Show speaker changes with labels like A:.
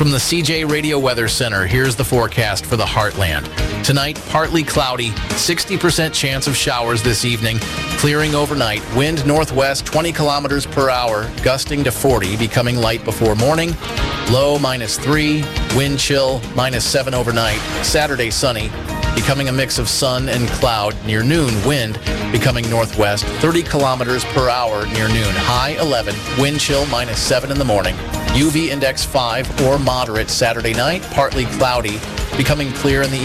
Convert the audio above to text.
A: From the CJ Radio Weather Center, here's the forecast for the Heartland. Tonight, partly cloudy, 60% chance of showers this evening, clearing overnight. Wind northwest 20 kilometers per hour, gusting to 40, becoming light before morning. Low -3, wind chill -7 overnight. Saturday sunny, becoming a mix of sun and cloud near noon. Wind becoming northwest 30 kilometers per hour near noon. High 11, wind chill -7 in the morning. UV index 5 or moderate Saturday night, partly cloudy, becoming clear in the